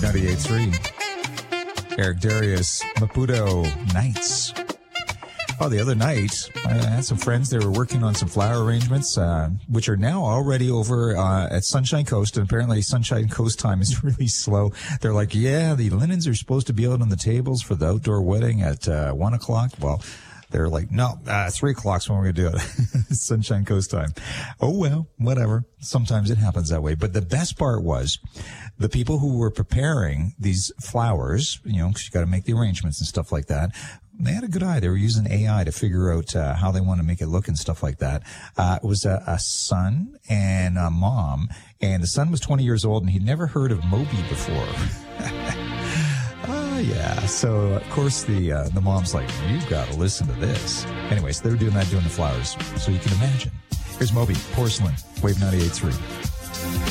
98.3. Eric Darius, Maputo Nights. Oh, the other night, I had some friends. They were working on some flower arrangements, which are now already over at Sunshine Coast. And apparently Sunshine Coast time is really slow. They're like, yeah, the linens are supposed to be out on the tables for the outdoor wedding at 1 o'clock. Well, they're like, no, 3 o'clock's when we're going to do it. Sunshine Coast time. Oh, well, whatever. Sometimes it happens that way. But the best part was the people who were preparing these flowers, you know, 'cause you got to make the arrangements and stuff like that. They had a good eye. They were using AI to figure out how they want to make it look and stuff like that. It was a son and a mom, and the son was 20 years old, and he'd never heard of Moby before. Yeah. So, of course, the mom's like, you've got to listen to this. Anyways, they were doing the flowers. So you can imagine. Here's Moby, Porcelain, Wave 98.3.